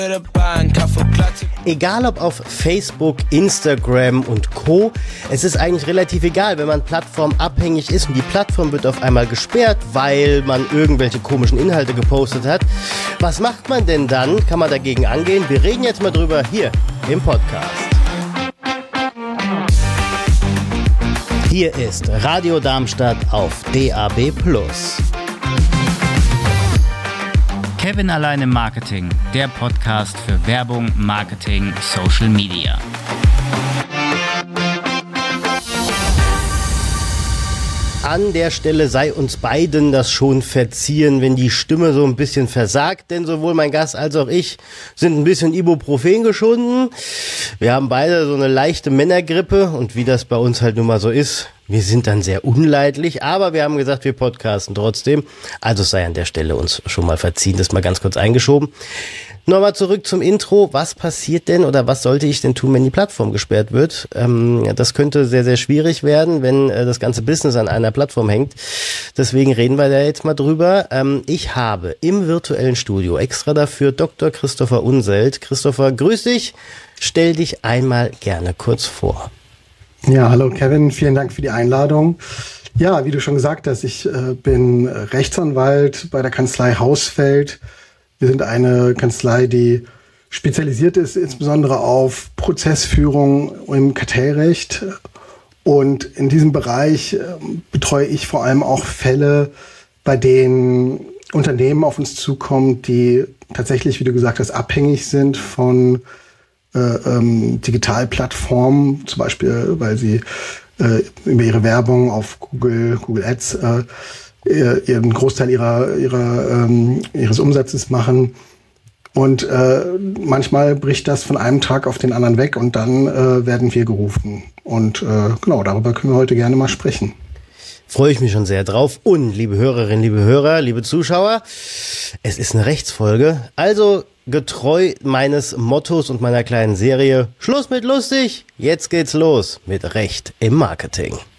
Egal ob auf Facebook, Instagram und Co., es ist eigentlich relativ egal, wenn man plattformabhängig ist und die Plattform wird auf einmal gesperrt, weil man irgendwelche komischen Inhalte gepostet hat. Was macht man denn dann? Kann man dagegen angehen? Wir reden jetzt mal drüber hier im Podcast. Hier ist Radio Darmstadt auf DAB+. Kevin allein im Marketing, der Podcast für Werbung, Marketing, Social Media. An der Stelle sei uns beiden das schon verziehen, wenn die Stimme so ein bisschen versagt, denn sowohl mein Gast als auch ich sind ein bisschen Ibuprofen geschunden. Wir haben beide so eine leichte Männergrippe und wie das bei uns halt nun mal so ist, wir sind dann sehr unleidlich, aber wir haben gesagt, wir podcasten trotzdem. Also es sei an der Stelle uns schon mal verziehen, das mal ganz kurz eingeschoben. Nochmal zurück zum Intro. Was passiert denn oder was sollte ich denn tun, wenn die Plattform gesperrt wird? Das könnte sehr, sehr schwierig werden, wenn das ganze Business an einer Plattform hängt. Deswegen reden wir da jetzt mal drüber. Ich habe im virtuellen Studio extra dafür Dr. Christopher Unseld. Christopher, grüß dich. Stell dich einmal gerne kurz vor. Ja, hallo Kevin, vielen Dank für die Einladung. Ja, wie du schon gesagt hast, ich bin Rechtsanwalt bei der Kanzlei Hausfeld. Wir sind eine Kanzlei, die spezialisiert ist, insbesondere auf Prozessführung im Kartellrecht. Und in diesem Bereich betreue ich vor allem auch Fälle, bei denen Unternehmen auf uns zukommen, die tatsächlich, wie du gesagt hast, abhängig sind von Digitalplattformen, zum Beispiel, weil sie über ihre Werbung auf Google Ads ihren Großteil ihres Umsatzes machen. Und manchmal bricht das von einem Tag auf den anderen weg und dann werden wir gerufen. Und genau, darüber können wir heute gerne mal sprechen. Freue ich mich schon sehr drauf. Und liebe Hörerinnen, liebe Hörer, liebe Zuschauer, es ist eine Rechtsfolge. Also getreu meines Mottos und meiner kleinen Serie, Schluss mit lustig, jetzt geht's los mit Recht im Marketing.